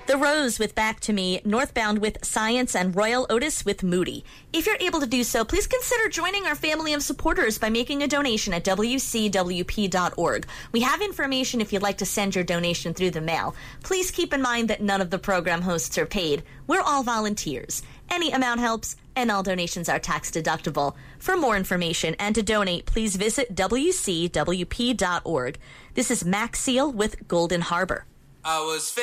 The Rose with Back to Me, Northbound with Science, and Royal Otis with Moody. If you're able to do so, please consider joining our family of supporters by making a donation at wcwp.org. We have information if you'd like to send your donation through the mail. Please keep in mind that none of the program hosts are paid. We're all volunteers. Any amount helps, and all donations are tax deductible. For more information and to donate, please visit wcwp.org. This is Max Seal with Golden Harbor. I was